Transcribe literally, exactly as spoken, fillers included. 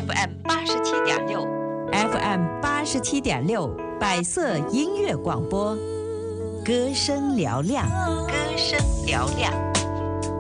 F M 八十七点六 ，F M 八十七点六，百色音乐广播，歌声嘹亮， 歌声嘹亮。